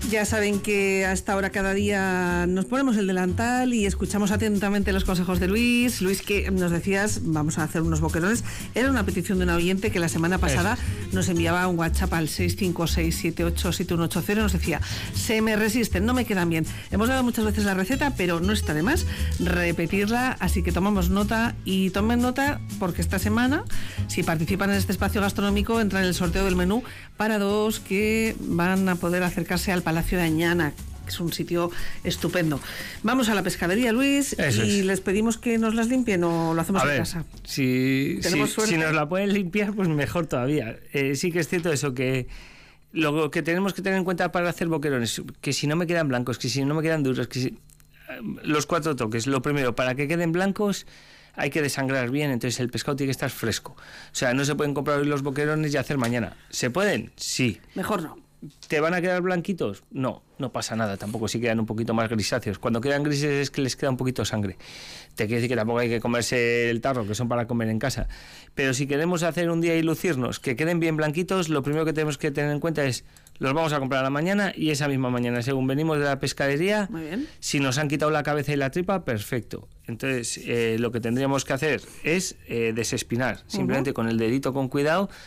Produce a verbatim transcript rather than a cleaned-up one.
Ya saben que a esta hora cada día nos ponemos el delantal y escuchamos atentamente los consejos de Luis. Luis, que nos decías, vamos a hacer unos boquerones. Era una petición de un oyente que la semana pasada Eso. nos enviaba un WhatsApp al seis cinco seis siete ocho siete uno ocho cero. Nos decía, se me resisten, no me quedan bien. Hemos dado muchas veces la receta, pero no está de más repetirla, así que tomamos nota y tomen nota porque esta semana, si participan en este espacio gastronómico, entran en el sorteo del menú para dos que van a poder acercarse al Palacio de Añana. Es un sitio estupendo. Vamos a la pescadería, Luis, Eso y es. les pedimos que nos las limpien o lo hacemos a en ver, casa. Si, si, si nos la pueden limpiar, pues mejor todavía. Eh, sí que es cierto eso, que lo que tenemos que tener en cuenta para hacer boquerones, que si no me quedan blancos, que si no me quedan duros, que si, los cuatro toques. Lo primero, para que queden blancos hay que desangrar bien, entonces el pescado tiene que estar fresco. O sea, no se pueden comprar hoy los boquerones y hacer mañana. ¿Se pueden? Sí. Mejor no. ¿Te van a quedar blanquitos? No, no pasa nada, tampoco si quedan un poquito más grisáceos. Cuando quedan grises es que les queda un poquito de sangre. Te quiere decir que tampoco hay que comerse el tarro, que son para comer en casa. Pero si queremos hacer un día y lucirnos, que queden bien blanquitos, lo primero que tenemos que tener en cuenta es, los vamos a comprar a la mañana y esa misma mañana, según venimos de la pescadería, Muy bien. si nos han quitado la cabeza y la tripa, perfecto. Entonces, eh, lo que tendríamos que hacer es eh, desespinar, simplemente uh-huh. con el dedito con cuidado,